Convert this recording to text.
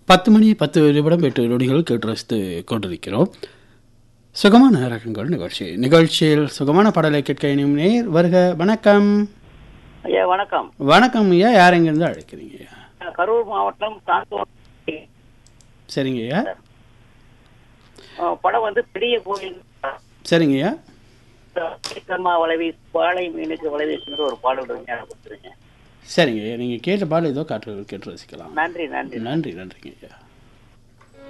10 மணி 10 நிமிடம் 8 நொடிகள் கேட்டு ரசித்து கொண்டிருக்கிறோம். சுகமான ரகங்கள் நிகழ்ச்சியில் சுகமான பாடலை கேட்க இனியும் நேர் வருக. வணக்கம் ஐயா. வணக்கம். வணக்கம் ஐயா. யார் எங்கிருந்து அழைக்கிறீங்க ஐயா? கரூர் மாவட்டம் சாந்தோம். சரிங்க ஐயா. படம் வந்து பெரிய கோயில். சரிங்க ஐயா. வளைவி பாலை மீனுக்கு வளைவேசுங்கிற ஒரு பாடல் கொடுத்துருங்க. சரிங்க ஐயா. நீங்கள் கேட்ட பாடல் ஏதோ கேட்டு ரசிக்கலாம். நன்றி நன்றி நன்றிங்க ஐயா.